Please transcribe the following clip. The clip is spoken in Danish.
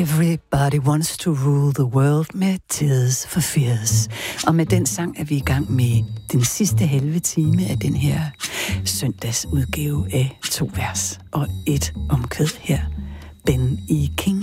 Everybody Wants to Rule the World med Tears for Fears. Og med den sang er vi i gang med den sidste halve time af den her søndagsudgave af 2 vers og 1 omkvæd her. Ben E. King